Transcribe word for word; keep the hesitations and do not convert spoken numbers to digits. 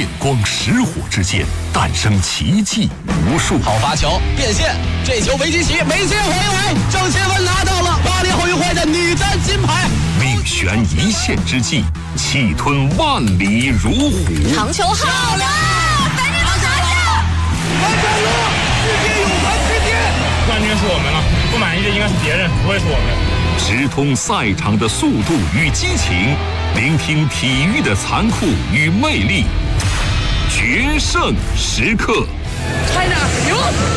光石火之间，诞生奇迹无数。 好发球，变线，这球没进起，没进回来，郑钦文拿到了巴黎奥运会的女单金牌。 命悬一线之际，气吞万里如虎。 长球好了，赶紧拿下！ 完成了世界泳坛之巅， 冠军是我们了，不满意的应该是别人，不会是我们。 直通赛场的速度与激情，聆听体育的残酷与魅力，决胜时刻。 China 赢。